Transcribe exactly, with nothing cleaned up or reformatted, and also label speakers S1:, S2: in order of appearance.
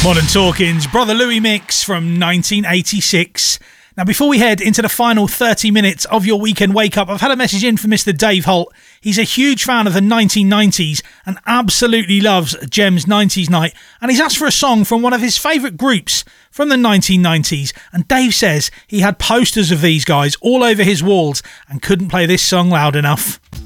S1: Modern Talking's Brother Louis mix from nineteen eighty-six. Now, before we head into the final thirty minutes of your weekend wake up, I've had a message in from Mister Dave Holt. He's a huge fan of the nineteen nineties and absolutely loves Gem's nineties Night. And he's asked for a song from one of his favourite groups from the nineteen nineties. And Dave says he had posters of these guys all over his walls and couldn't play this song loud enough.